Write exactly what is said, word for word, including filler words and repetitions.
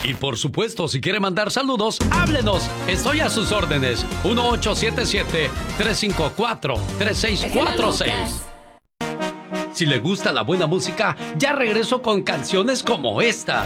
Y por supuesto, si quiere mandar saludos, háblenos. Estoy a sus órdenes. uno ocho siete siete, tres cinco cuatro, tres seis cuatro seis. Si le gusta la buena música, ya regreso con canciones como esta.